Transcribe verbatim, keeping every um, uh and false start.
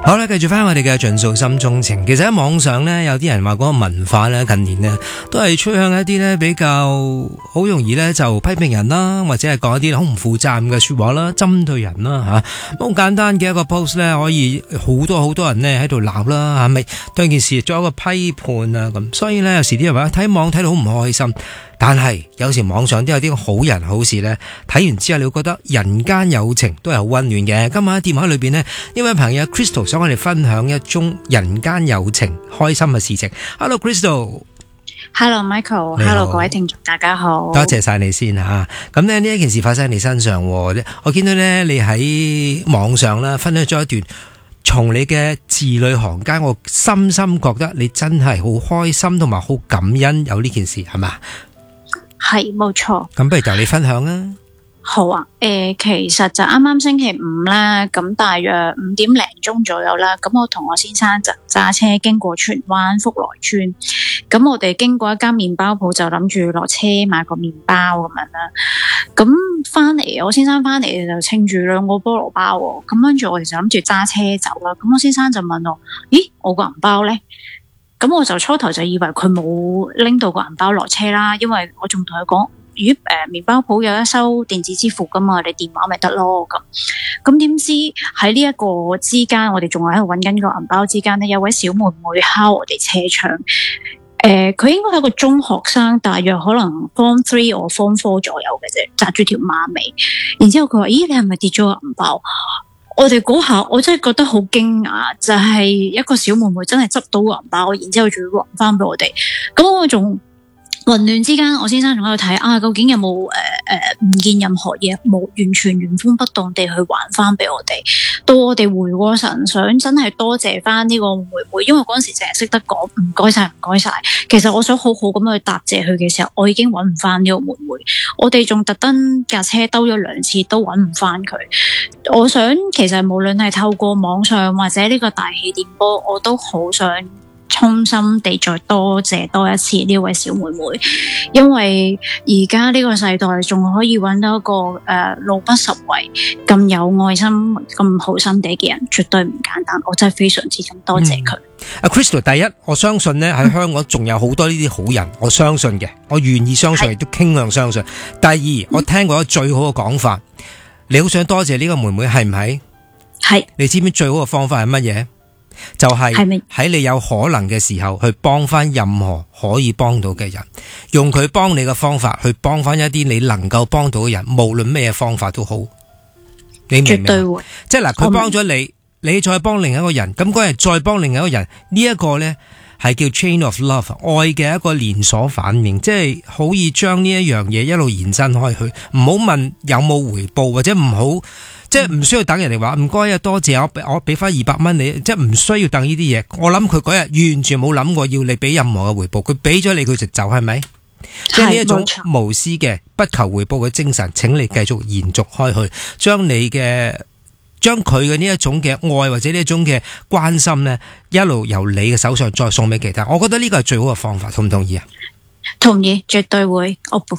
好啦，繼續翻我哋嘅盡訴心中情。其實喺網上呢，有啲人話嗰個文化呢，近年呢都係趨向一啲呢比較好容易呢就批評人啦，或者係講一啲好唔負責任嘅說話啦，針對人啦吓。好簡單嘅一個 post 呢，可以好多好多人呢喺度鬧啦，係咪對件事做一個批判啊咁？所以呢，有時啲人話睇網睇到好唔開心。但係有時網上都有啲好人好事呢，睇完之後你會覺得人間有情都係好溫暖嘅。今晚喺電話裏邊呢，呢位朋友 Crystal 想我哋分享一宗人間有情開心嘅事情。Hello Crystal。Hello Michael。Hello 各位聽眾大家好。 多謝晒你先吓。咁呢呢一件事發生喺你身上，我見到呢你喺網上啦分享咗一段從你嘅字裏行間，我深深覺得你真係好開心同埋好感恩有呢件事，係嘛？ 係冇錯， 咁不如就你分享啊。 好啊，誒、呃，其實就啱啱星期五啦，咁大約五點零鐘左右啦，咁我同我先生就揸車經過荃灣福來村，咁我哋經過一間麵包鋪，就諗住落車買個麵包咁樣啦。咁翻嚟，我先生翻嚟就稱住兩個菠蘿包，咁跟住我哋就諗住揸車走啦。咁我先生就問我：咦，我個銀包咧？咁我就初頭就以為佢冇拎到個銀包落車啦，因為我仲同佢講，咦，誒、呃，麵包鋪有一收電子支付噶嘛，你電話咪得咯咁。咁點知喺呢一個之間，我哋仲喺度揾緊個銀包之間呢，有位小妹妹敲我哋車窗。誒、呃，佢應該係個中學生，大約可能 Form Three 或 Form Four 左右嘅啫，紮住條馬尾。然之後佢話：咦，你係咪跌咗個銀包？我哋嗰下，我真係覺得好驚訝，就係、是、一個小妹妹真係執到個銀包，然之後仲要還翻俾我哋。咁我仲混亂之間，我先生仲喺度睇啊，究竟有冇誒誒唔見任何嘢，冇完全原封不動地去還翻俾我哋。到我哋回過神，想真係多謝翻呢個妹妹，因為嗰陣時淨係識得講唔該晒唔該晒。其實我想好好咁去答謝佢嘅時候，我已經揾唔翻呢個妹妹。我哋仲特登架車兜咗兩次都揾唔翻佢。我想其實無論係透過網上或者呢個大氣電波，我都好想衷心地再多謝多一次呢位小妹妹，因為而家呢個世代仲可以揾到一個誒、呃、路不拾遺咁有愛心咁好心地嘅人，絕對唔簡單。我真係非常之咁多謝佢。 阿、嗯、Crystal， 第一，我相信呢喺香港仲有好多呢啲好人，我相信嘅，我願意相信，亦都傾向相信。第二，我聽過最好嘅講法，你好想多謝呢個妹妹，係唔係？係。你知唔知最好嘅方法係乜嘢？就係、是、喺你有可能嘅時候去幫翻任何可以幫到嘅人，用佢幫你嘅方法去幫翻一啲你能夠幫到嘅人，無論咩方法都好。你明唔明？絕對會。即係嗱，佢幫咗你，你再幫另一個人，咁嗰日再幫另一個人，呢、這、一個呢係叫 chain of love， 愛嘅一個連鎖反應，即係可以將呢一樣嘢一路延伸開去。唔好問有冇回報，或者唔好。即係唔需要等人哋話唔該啊，多謝我，我俾翻二百蚊你，即係唔需要等呢啲嘢。我諗佢嗰日完全冇諗過要你俾任何嘅回報，佢俾咗你佢就走，係咪？即係呢一種無私嘅不求回報嘅精神，請你繼續延續開去，將你嘅將佢嘅呢一種嘅愛或者呢一種嘅關心呢，一路由你嘅手上再送俾其他。我覺得呢個係最好嘅方法，同唔同意啊？ 同意，絕對會。我